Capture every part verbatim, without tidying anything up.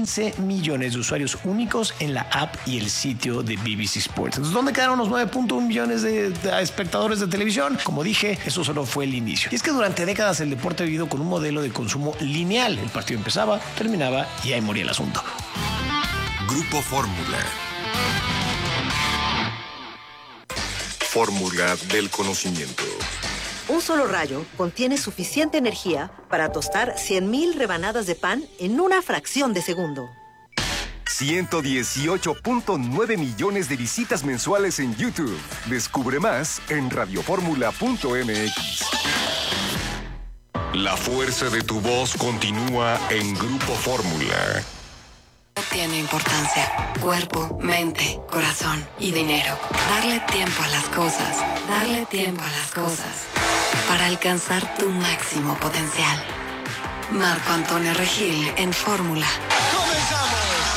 quince millones de usuarios únicos en la app y el sitio de B B C Sports. Entonces, ¿dónde quedaron los nueve punto uno millones de, de espectadores de televisión? Como dije, eso solo fue el inicio. Y es que durante décadas el deporte ha vivido con un modelo de consumo lineal. El partido empezaba, terminaba y ahí moría el asunto. Grupo Fórmula. Fórmula del conocimiento. Un solo rayo contiene suficiente energía para tostar cien mil rebanadas de pan en una fracción de segundo. ciento dieciocho punto nueve millones de visitas mensuales en YouTube. Descubre más en radioformula punto m x. La fuerza de tu voz continúa en Grupo Fórmula. Tiene importancia. Cuerpo, mente, corazón y dinero. Darle tiempo a las cosas. Darle tiempo a las cosas. Para alcanzar tu máximo potencial. Marco Antonio Regil en Fórmula. ¡Comenzamos!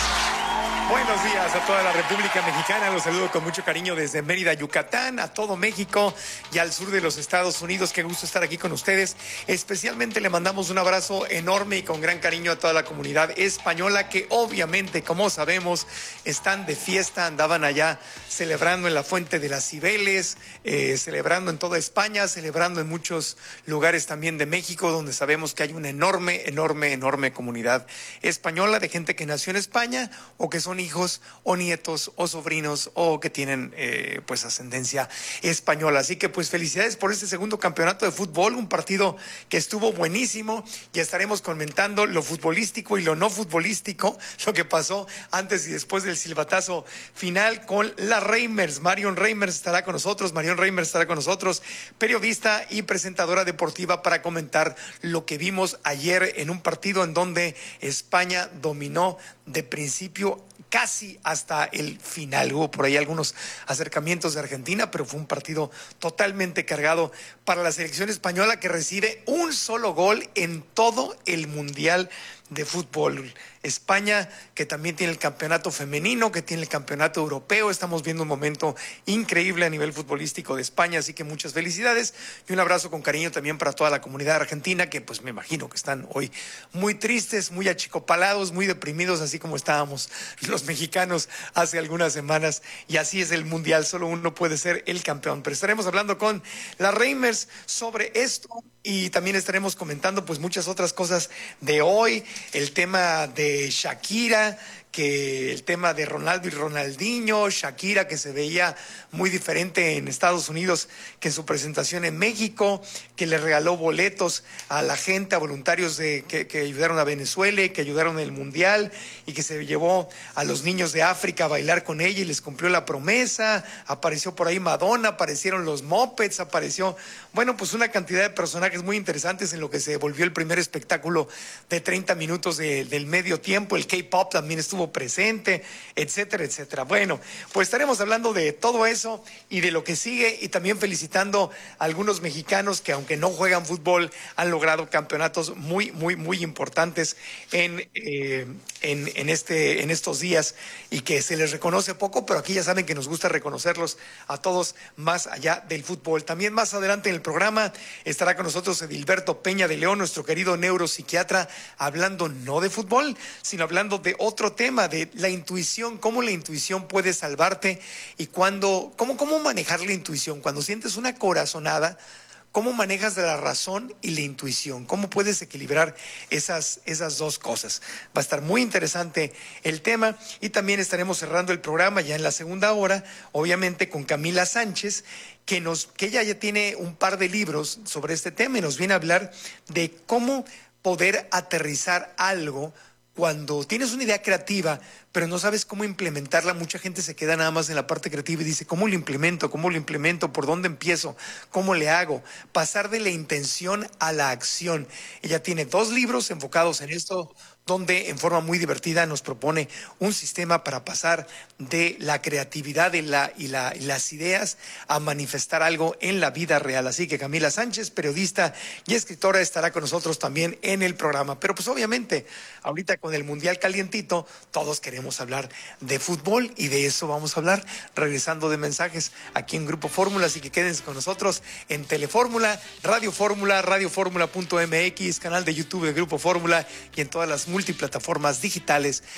Buenos días a toda la República Mexicana. Los saludo con mucho cariño desde Mérida, Yucatán, a todo México y al sur de los Estados Unidos. Qué gusto estar aquí con ustedes. Especialmente le mandamos un abrazo enorme y con gran cariño a toda la comunidad española que obviamente, como sabemos, están de fiesta. Andaban allá celebrando en la Fuente de las Cibeles, eh, celebrando en toda España, celebrando en muchos lugares también de México, donde sabemos que hay una enorme, enorme, enorme comunidad española de gente que nació en España o que son hijos o nietos o sobrinos o que tienen eh, pues ascendencia española. Así que pues felicidades por este segundo campeonato de fútbol, un partido que estuvo buenísimo. Ya estaremos comentando lo futbolístico y lo no futbolístico, lo que pasó antes y después del silbatazo final con la Reimers. Marion Reimers estará con nosotros, Marion Reimers estará con nosotros, periodista y presentadora deportiva, para comentar lo que vimos ayer en un partido en donde España dominó de principio casi hasta el final. Hubo por ahí algunos acercamientos de Argentina, pero fue un partido totalmente cargado para la selección española, que recibe un solo gol en todo el Mundial de Fútbol. España, que también tiene el campeonato femenino, que tiene el campeonato europeo. Estamos viendo un momento increíble a nivel futbolístico de España, así que muchas felicidades y un abrazo con cariño también para toda la comunidad argentina, que pues me imagino que están hoy muy tristes, muy achicopalados, muy deprimidos, así como estábamos los mexicanos hace algunas semanas. Y así es el Mundial, solo uno puede ser el campeón. Pero estaremos hablando con la Reimers sobre esto y también estaremos comentando pues muchas otras cosas de hoy, el tema de Shakira, que el tema de Ronaldo y Ronaldinho, Shakira que se veía muy diferente en Estados Unidos que en su presentación en México, que le regaló boletos a la gente, a voluntarios de, que, que ayudaron a Venezuela, que ayudaron en el Mundial, y que se llevó a los niños de África a bailar con ella y les cumplió la promesa. Apareció por ahí Madonna, aparecieron los Muppets, apareció, bueno, pues una cantidad de personajes muy interesantes en lo que se volvió el primer espectáculo de treinta minutos de, del medio tiempo. El K-pop también estuvo presente, etcétera, etcétera. Bueno, pues estaremos hablando de todo eso y de lo que sigue, y también felicitando a algunos mexicanos que, aunque no juegan fútbol, han logrado campeonatos muy, muy, muy importantes en, eh, en, en, este, en estos días, y que se les reconoce poco, pero aquí ya saben que nos gusta reconocerlos a todos más allá del fútbol. También más adelante en el programa estará con nosotros Edilberto Peña de León, nuestro querido neuropsiquiatra, hablando no de fútbol, sino hablando de otro tema, de la intuición, cómo la intuición puede salvarte y cuándo, cómo, cómo manejar la intuición. Cuando sientes una corazonada, ¿cómo manejas de la razón y la intuición? ¿Cómo puedes equilibrar esas, esas dos cosas? Va a estar muy interesante el tema, y también estaremos cerrando el programa ya en la segunda hora, obviamente con Camila Sánchez, que, nos, que ella ya tiene un par de libros sobre este tema y nos viene a hablar de cómo poder aterrizar algo cuando tienes una idea creativa, pero no sabes cómo implementarla. Mucha gente se queda nada más en la parte creativa y dice, ¿cómo lo implemento? ¿Cómo lo implemento? ¿Por dónde empiezo? ¿Cómo le hago? Pasar de la intención a la acción. Ella tiene dos libros enfocados en esto, donde en forma muy divertida nos propone un sistema para pasar de la creatividad y, la, y, la, y las ideas a manifestar algo en la vida real. Así que Camila Sánchez, periodista y escritora, estará con nosotros también en el programa. Pero pues obviamente, ahorita con el Mundial calientito, todos queremos hablar de fútbol, y de eso vamos a hablar regresando de mensajes aquí en Grupo Fórmula. Así que quédense con nosotros en Telefórmula, Radio Fórmula, radioformula punto m x, canal de YouTube de Grupo Fórmula, y en todas las multiplataformas digitales